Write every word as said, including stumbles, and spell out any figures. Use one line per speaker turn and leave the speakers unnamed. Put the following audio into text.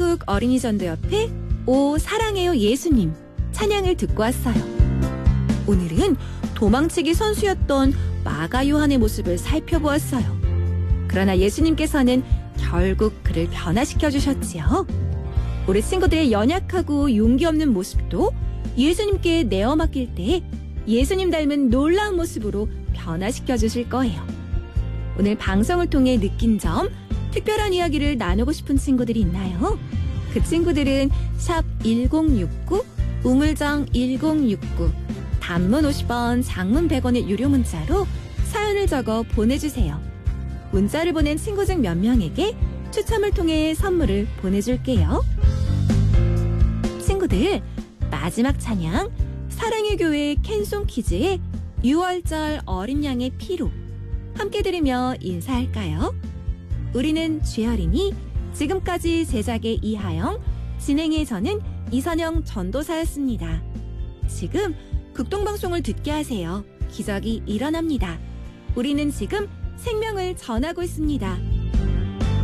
한국 어린이전도 옆에 오 사랑해요 예수님 찬양을 듣고 왔어요. 오늘은 도망치기 선수였던 마가 요한의 모습을 살펴보았어요. 그러나 예수님께서는 결국 그를 변화시켜 주셨지요. 우리 친구들의 연약하고 용기 없는 모습도 예수님께 내어 맡길 때 예수님 닮은 놀라운 모습으로 변화시켜 주실 거예요. 오늘 방송을 통해 느낀 점, 특별한 이야기를 나누고 싶은 친구들이 있나요? 그 친구들은 샵 일공육구, 우물정 일공육구, 단문 오십 원, 장문 백 원의 유료 문자로 사연을 적어 보내주세요. 문자를 보낸 친구 중 몇 명에게 추첨을 통해 선물을 보내줄게요. 친구들, 마지막 찬양 사랑의 교회 캔송 키즈의 유월절 어린 양의 피로 함께 들으며 인사할까요? 우리는 주여리니 지금까지 제작의 이하영, 진행의 저는 이선영 전도사였습니다. 지금 극동방송을 듣게 하세요. 기적이 일어납니다. 우리는 지금 생명을 전하고 있습니다.